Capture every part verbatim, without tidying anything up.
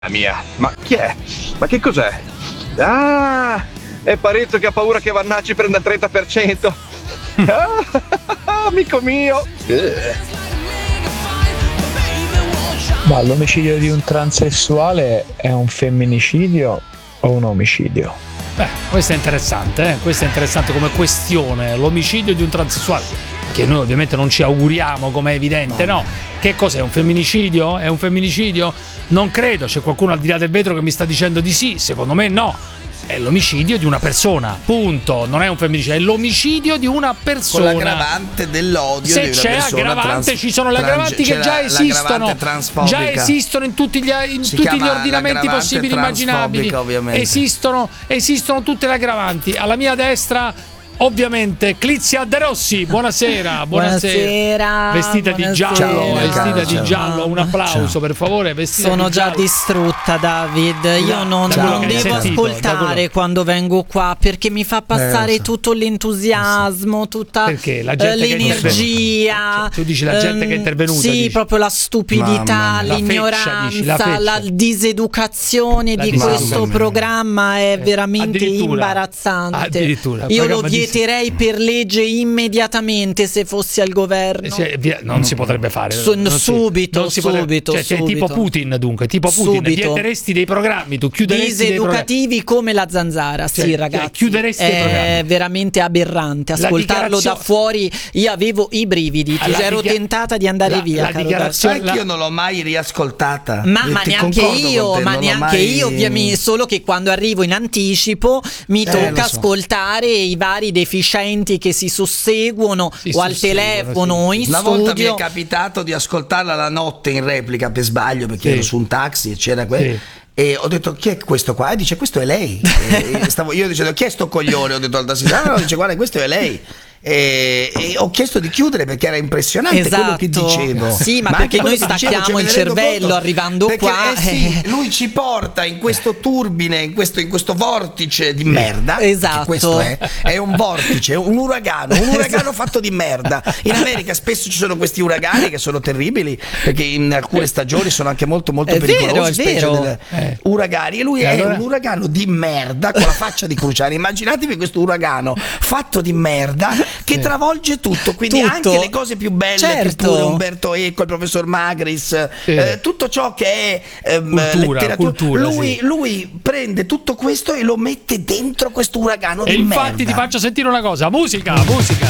La mia. Ma chi è? Ma che cos'è? Ah, è Parenzo che ha paura che Vannacci prenda il trenta per cento. Ah, amico mio. Ma l'omicidio di un transessuale è un femminicidio o un omicidio? Beh, questo è interessante, eh? Questo è interessante come questione, l'omicidio di un transessuale, che noi ovviamente non ci auguriamo, come è evidente, no? Che cos'è, un femminicidio? È un femminicidio? Non credo, c'è qualcuno al di là del vetro che mi sta dicendo di sì, secondo me no. È l'omicidio di una persona, punto. Non è un femminicidio, è l'omicidio di una persona. Con l'aggravante dell'odio Se di una c'è persona aggravante, trans, ci sono le aggravanti che già esistono. Già esistono in tutti gli, in tutti gli ordinamenti possibili e immaginabili. Esistono, esistono tutte le aggravanti. Alla mia destra, ovviamente, Clizia De Rossi, buonasera, buonasera. Buonasera. Vestita buonasera. di giallo, Ciao, vestita ciao. di giallo, un applauso Ciao. per favore. Vestita Sono di già giallo. distrutta, David. Io Da- non, da quello non che hai devo sentito, da ascoltare quello- quando vengo qua perché mi fa passare Eh, so. tutto l'entusiasmo, tutta Perché? La eh, gente che è l'energia. Cioè, tu dici la gente che è intervenuta, Sì, dici. proprio la stupidità, Mamma mia. l'ignoranza, La feccia, dici, la feccia. la diseducazione La di diseducazione. questo programma è Eh, veramente addirittura. imbarazzante. Addirittura. Io lo Programma di- vieterei per legge immediatamente se fossi al governo. Eh, sì, via- non si potrebbe fare Su- non si- subito, non si potrebbe- subito, cioè, sei subito. tipo Putin, dunque tipo Putin, Subito. vieteresti dei programmi, tu chiuderesti dei programmi. Diseducativi come la zanzara, Cioè, sì cioè, ragazzi, chiuderesti dei è programmi. veramente aberrante La ascoltarlo dichiarazio- da fuori. Io avevo i brividi, ti La ero dichia- tentata di andare la- via, la caro dichiarazione- David. Sai che io non l'ho mai riascoltata. Ma, Io ma ti neanche concordo io, con te, ma non l'ho neanche mai- io, ovviamente, solo che quando arrivo in anticipo mi Eh, tocca lo so. ascoltare i vari deficienti che si susseguono Si o al susseguono, telefono sì. o in Una volta mi studio. è capitato di ascoltarla la notte in replica per sbaglio perché Sì. ero su un taxi e c'era quel... Sì. E ho detto chi è questo qua? E dice questo è lei. E stavo io dicendo chi è sto coglione? Ho detto al tassista, no, no, dice guarda questo è lei. E, e ho chiesto di chiudere perché era impressionante quello che Esatto. dicevo. Sì, ma anche perché noi quello che dicevo, stacchiamo cioè, me il ne rendo cervello conto. arrivando Perché, qua. eh sì, lui ci porta in questo turbine, in questo, in questo vortice di merda. Esatto. Che questo è, è un vortice, un uragano, un uragano fatto di merda. In America spesso ci sono questi uragani che sono terribili perché in alcune stagioni sono anche molto molto È vero, pericolosi, è specie vero. delle Eh. uragani. E lui E è allora? un uragano di merda con la faccia di Cruciani. Immaginatevi questo uragano fatto di merda che travolge tutto, quindi Tutto. anche le cose più belle, Certo. più pure, Umberto Eco, il professor Magris, Sì. eh, tutto ciò che è ehm, Cultura, letteratura. cultura, lui, sì. lui prende tutto questo e lo mette dentro questo uragano E di infatti merda. ti faccio sentire una cosa, musica, musica.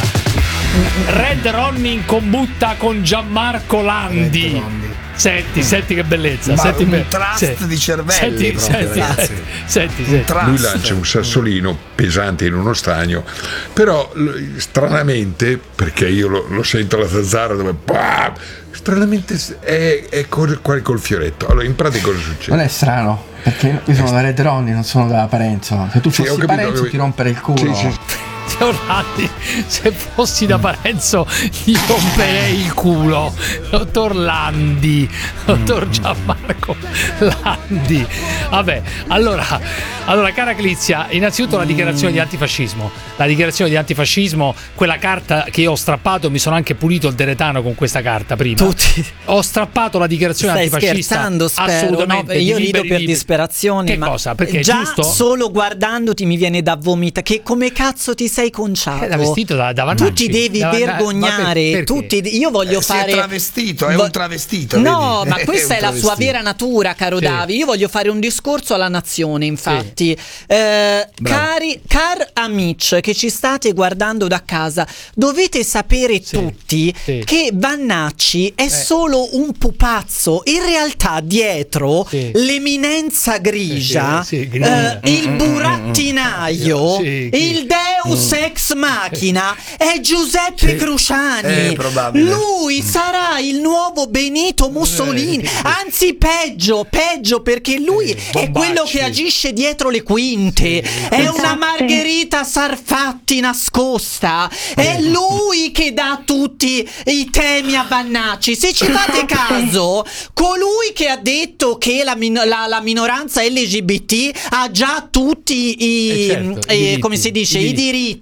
Red Ronnie in combutta con Gianmarco Landi. Red Ronnie. Senti, senti che bellezza. Ma senti un be- trust sì. di cervelli Senti, proprio, senti, ragazzi. senti, senti, Un senti. trust. Lui lancia un sassolino pesante in uno stagno, però l- stranamente, perché io lo, lo sento la zanzara dove bah, stranamente s- è, è col, col, col fioretto. Allora in pratica cosa succede? Non è strano, perché io sono da Red Ronnie, non sono da Parenzo. Se tu Sì, fossi ho capito, Parenzo ho ti rompere il culo. Sì, sì. Orlandi, se fossi da Parenzo gli romperei il culo. Dottor Landi, dottor Gianmarco Landi. Vabbè, allora, allora cara Clizia, innanzitutto la dichiarazione di antifascismo. La dichiarazione di antifascismo, quella carta che io ho strappato, mi sono anche pulito il deretano con questa carta prima. Tutti. Ho strappato la dichiarazione Stai antifascista. scherzando, spero, Assolutamente. no? Io di rido liberi, per liberi. disperazione. Che ma cosa? Perché è già giusto? solo guardandoti mi viene da vomitare. Che come cazzo ti sei conciato? Eh, da vestito da- da tu Vannacci. ti devi Da Vanna- vergognare. ma per- perché? tu ti- io voglio Eh, si è fare. travestito, è Vo- un travestito, No, vedi? ma È questa un è la sua travestito. vera natura, caro Sì. Davi. Io voglio fare un discorso alla nazione, infatti. Eh, cari, car amici che ci state guardando da casa, dovete sapere Sì. tutti Sì. che Vannacci è solo un pupazzo. In realtà dietro Sì. l'eminenza grigia, Sì, sì, sì, grigia. eh, il burattinaio, Sì, chi- il Deus ex machina è Giuseppe Cruciani. Eh, probabile. Lui sarà il nuovo Benito Mussolini, anzi peggio, peggio perché lui è Bombacci. quello che agisce dietro le quinte, è una Margherita Sarfatti nascosta, è lui che dà tutti i temi a Vannacci. Se ci fate caso, colui che ha detto che la, min- la- la minoranza L G B T ha già tutti i, Eh, certo, eh, i diritti, come si dice, i i diritti.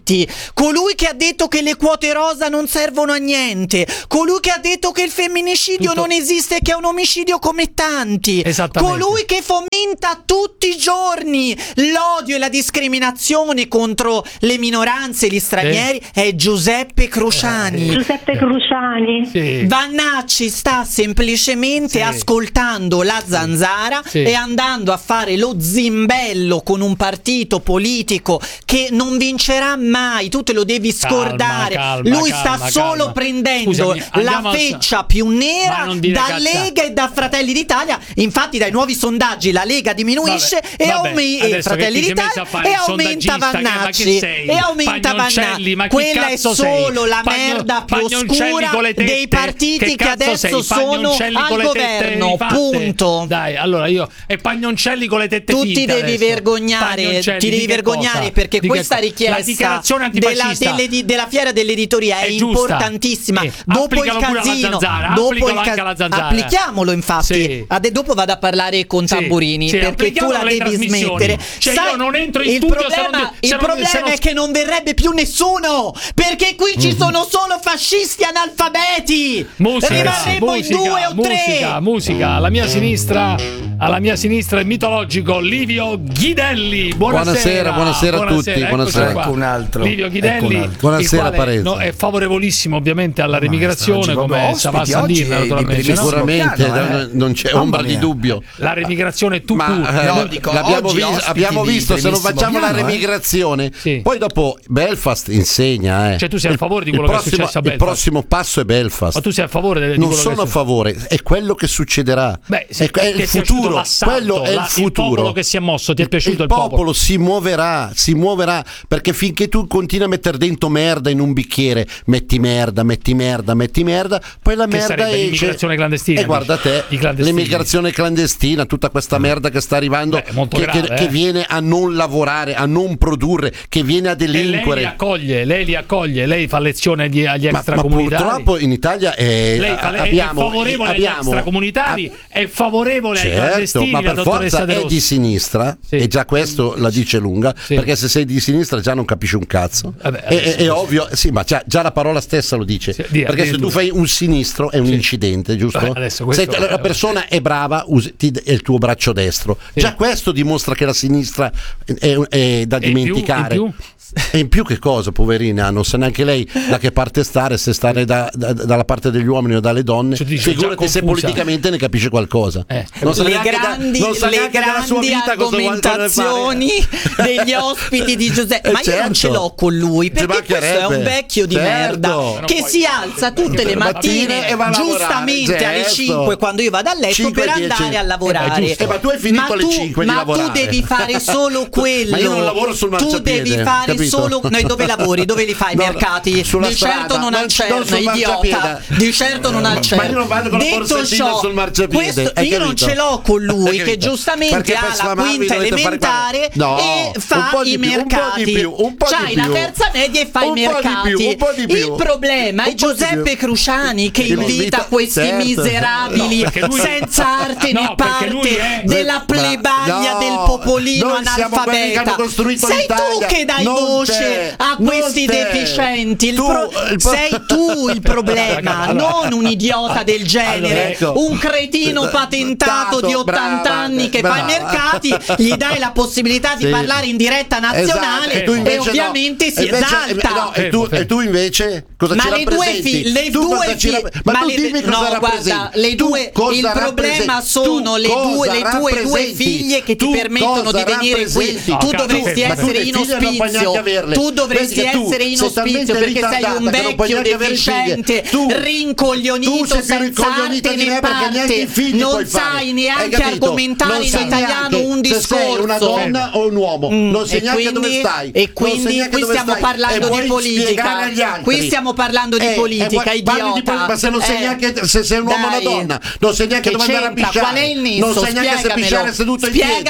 fatti, colui che ha detto che le quote rosa non servono a niente, colui che ha detto che il femminicidio Tutto... non esiste e che è un omicidio come tanti, colui che fomenta tutti i giorni l'odio e la discriminazione contro le minoranze e gli stranieri eh. è Giuseppe Cruciani. Eh. Giuseppe Cruciani. Sì. Vannacci sta semplicemente sì. ascoltando la Zanzara sì. e andando a fare lo zimbello con un partito politico che non vincerà mai. Tu te lo devi scordare. Calma, calma, lui calma, sta solo calma. prendendo Scusami, la feccia a... più nera da cazza. Lega e da Fratelli d'Italia. Infatti dai nuovi sondaggi la Lega diminuisce vabbè, e, vabbè, aumenta e Fratelli d'Italia e aumenta Vannacci e aumenta Vannacci. Quella è solo la Pagno, merda più oscura dei partiti che, che adesso sono al governo. Punto. Dai, allora io e Pagnoncelli con le tette tu finte ti devi adesso. vergognare, ti devi vergognare cosa? Perché di questa richiesta della, delle, della fiera dell'editoria è, è importantissima. Eh, dopo il casino, dopo il ca- applichiamolo infatti. Sì. Ade- dopo vado a parlare con sì, Tamburini sì, perché tu la devi smettere. Cioè Sai, io non entro in il studio problema, se non, se il non, problema se non... è che non verrebbe più nessuno perché qui ci sono solo fascisti analfabeti. Musica, rimarremo musica, in due o musica, tre. Musica, alla mia sinistra, alla mia sinistra il mitologico Livio Ghidelli. Buonasera, buonasera, buonasera a tutti. Buonasera. Ecco un altro. Livio Ghidelli, ecco buonasera Parenzo. No, è favorevolissimo ovviamente alla remigrazione come Savas Sandin, naturalmente. Sicuramente piano, eh. non c'è ombra di dubbio. La remigrazione tu Ma, eh, no, dico, l'abbiamo vis- abbiamo visto se non facciamo piano, la remigrazione, eh. sì. poi dopo Belfast insegna. Eh. Cioè tu sei a favore di quello il che prossimo, è successo a Il Belfast? prossimo passo è Belfast. Ma tu sei a favore del, di non quello sono che a favore, è quello che succederà. Beh, se, è, è il futuro, quello è il la, futuro. Il popolo che si è mosso, ti è piaciuto il, il popolo? popolo si muoverà, si muoverà perché finché tu continui a mettere dentro merda in un bicchiere, metti merda, metti merda, metti merda, poi la che merda esce. L'immigrazione clandestina. E guarda te, l'immigrazione clandestina, tutta questa merda che sta arrivando, Beh, molto che, grave, che, eh. che viene a non lavorare, a non produrre, che viene a delinquere. E lei li accoglie, lei li accoglie, lei fa lezione agli, agli ma, extracomunitari. Ma purtroppo in Italia è, lei fa, abbiamo, è favorevole abbiamo, agli extracomunitari, ab- è favorevole certo, ai clandestini, ma la per dottoressa forza De è Rossi. di sinistra sì. E già questo la dice lunga sì. Perché se sei di sinistra già non capisci un cazzo. Vabbè, è, è, è ovvio, sì, ma già, già la parola stessa lo dice sì, dia, perché se tu fai un sinistro è un sì. incidente, giusto? Vabbè, se è... la persona è brava usi, ti, è il tuo braccio destro sì. Già questo dimostra che la sinistra è, è da e dimenticare in più, in più? E in più che cosa, poverina, non sa neanche lei da che parte stare, se stare da, da, dalla parte degli uomini o dalle donne, cioè, figurati se politicamente ne capisce qualcosa. Eh. Non sa le grandi, da, non sa le grandi argomentazioni degli ospiti di Giuseppe, ma certo. Io non ce l'ho con lui perché questo è un vecchio di certo. merda che si alza tutte le mattine e va giustamente certo. alle cinque quando io vado a letto per andare a lavorare. Eh, ma tu hai finito alle cinque di lavorare. Ma tu devi fare solo quello. Ma io non lavoro sul marciapiede. Tu devi fare solo noi dove lavori, dove li fai i no, mercati? Di certo strada, non al CERN, idiota. Di certo non al CERN. Ma io non vado con la borsetta sul marciapiede. Questo, io non ce l'ho con lui che giustamente ha la quinta elementare no, e fa i più, mercati. Più, C'hai la terza media e fa i mercati. Più, il problema è Giuseppe Cruciani che invita questi certo. miserabili no, senza arte né parte della plebaglia del popolino analfabeta. Sei tu che dai voce a questi deficienti. Il tu, pro- il pro- sei tu il problema, allora, non un idiota del genere, allora, ecco. un cretino patentato Tato, di ottanta brava, anni che brava. fa i mercati, gli dai la possibilità di sì. parlare in diretta nazionale esatto. e, e ovviamente no. si invece, esalta. No, e, tu, e tu invece cosa ma ci le due rappresenti? fi- le tu due fi- rapp- ma, ma tu le, dimmi cosa no, rappresenti. guarda, le due, il problema sono le due, le tue due figlie che ti permettono di venire qui. Tu dovresti essere in ospizio. Tu dovresti essere in ospizio perché sei un vecchio deficiente, rincoglionito senza arte né parte, non sai neanche argomentare in italiano un discorso. Sei una donna o un uomo, non sai neanche dove stai. E quindi qui stiamo parlando di politica. Qui stiamo parlando di politica, idiota. Ma se non sai neanche se sei un uomo o una donna, non sai neanche dove andare a pisciare. Qual è il nesso? Non sai neanche se pisciare seduto in piedi. Spiegami il nesso.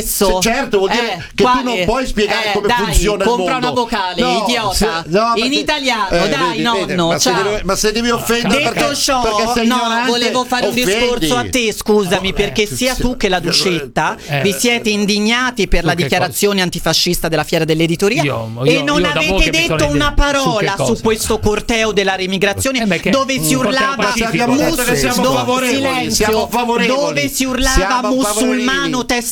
permesso? Se- certo, vuol dire Eh, che quale? tu non puoi spiegare Eh, come dai, funziona il mondo. compra una vocale, No, idiota. se- no, In perché- italiano, eh, dai, vedi, nonno, vedi, ma se ciao. devi- ma se devi offendere Detto perché- ciò, perché sei no, ignorante, volevo fare un offendi. discorso a te, scusami, perché sia tu che la Ducetta Eh, vi siete indignati per su la che dichiarazione antifascista della Fiera dell'editoria Io- io- e non io da voi avete che mi sono detto una indi- su che parola su, cosa? questo corteo della remigrazione Eh beh, che- dove si un corteo urlava pacifico. mus- Adesso che siamo do- favorevoli, silenzio, siamo favorevoli. dove si urlava Siamo musulmano favorevoli. testa